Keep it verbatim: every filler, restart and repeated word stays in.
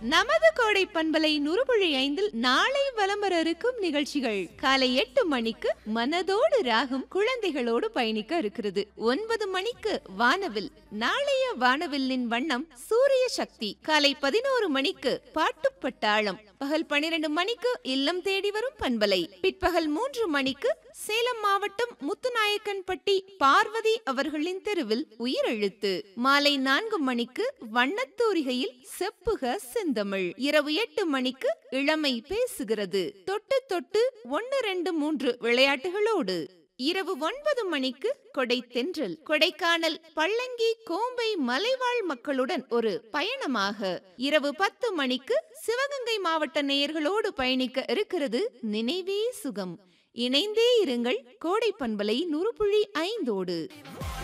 நமது கோடை பண்பலை நுறுபுழி ஐந்தில் நாளை வலம் வர இருக்கும் நிகழ்ச்சிகள் காலை எட்டு மணிக்கு மனதோடு ராகம் குழந்தைகளோடு பயணிக்க இருக்கிறது. ஒன்பது மணிக்கு வானவில். நாளைய வானவில்லின் வண்ணம் சூரிய சக்தி. காலை பதினோரு மணிக்கு பாட்டு பட்டாளம். பகல் பனிரெண்டு மணிக்கு இல்லம் தேடி வரும் பண்பலை. பிற்பகல் மூன்று மணிக்கு சேலம் மாவட்டம் முத்துநாயக்கன்பட்டி பார்வதி அவர்களின் தெருவில் உயிரெழுத்து. மாலை நான்கு மணிக்கு வண்ணத்தூரிகையில் செப்புக செந்தமிழ். இரவு எட்டு மணிக்கு இளமை பேசுகிறது. தொட்டு தொட்டு ஒன்னு ரெண்டு மூன்று விளையாட்டுகளோடு. இரவு ஒன்பது மணிக்கு கொடை தென்றல். கொடைக்கானல் பள்ளங்கி கோம்பை மலைவாழ் மக்களுடன் ஒரு பயணமாக. இரவு பத்து மணிக்கு சிவகங்கை மாவட்ட நேயர்களோடு பயணிக்க இருக்கிறது நினைவே சுகம். இணைந்தே இருங்கள் கோடை பண்பலை நூறு புள்ளி ஐந்தோடு.